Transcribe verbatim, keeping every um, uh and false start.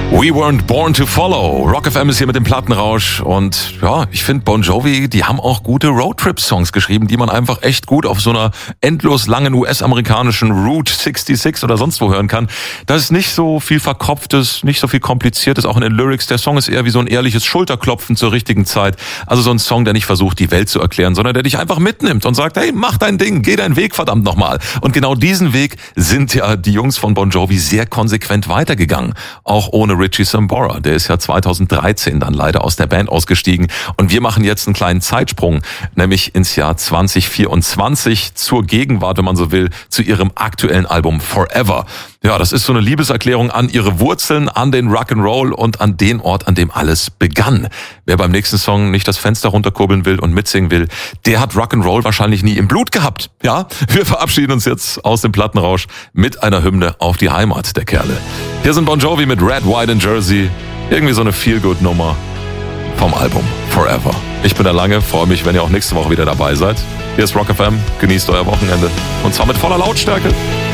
We weren't born to follow. Rock F M ist hier mit dem Plattenrausch und ja, ich finde Bon Jovi, die haben auch gute Roadtrip-Songs geschrieben, die man einfach echt gut auf so einer endlos langen U S-amerikanischen Route sechsundsechzig oder sonst wo hören kann. Da ist nicht so viel Verkopftes, nicht so viel Kompliziertes, auch in den Lyrics. Der Song ist eher wie so ein ehrliches Schulterklopfen zur richtigen Zeit. Also so ein Song, der nicht versucht, die Welt zu erklären, sondern der dich einfach mitnimmt und sagt, hey, mach dein Ding, geh deinen Weg, verdammt nochmal. Und genau diesen Weg sind ja die Jungs von Bon Jovi sehr konsequent weitergegangen. Auch ohne Richie Sambora. Der ist ja zweitausenddreizehn dann leider aus der Band ausgestiegen. Und wir machen jetzt einen kleinen Zeitsprung, nämlich ins Jahr zwanzig vierundzwanzig zur Gegenwart, wenn man so will, zu ihrem aktuellen Album Forever. Ja, das ist so eine Liebeserklärung an ihre Wurzeln, an den Rock'n'Roll und an den Ort, an dem alles begann. Wer beim nächsten Song nicht das Fenster runterkurbeln will und mitsingen will, der hat Rock'n'Roll wahrscheinlich nie im Blut gehabt. Ja, wir verabschieden uns jetzt aus dem Plattenrausch mit einer Hymne auf die Heimat der Kerle. Hier sind Bon Jovi mit Red, White and Jersey. Irgendwie so eine Feel-Good-Nummer vom Album Forever. Ich bin der Lange, freue mich, wenn ihr auch nächste Woche wieder dabei seid. Hier ist Rock F M, genießt euer Wochenende. Und zwar mit voller Lautstärke.